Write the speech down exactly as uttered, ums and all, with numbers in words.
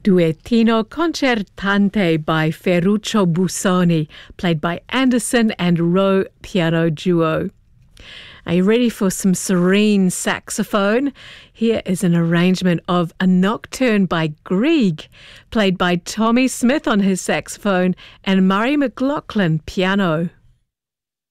Duettino Concertante by Ferruccio Busoni, played by Anderson and Rowe Piano Duo. Are you ready for some serene saxophone? Here is an arrangement of A Nocturne by Grieg, played by Tommy Smith on his saxophone and Murray McLaughlin piano.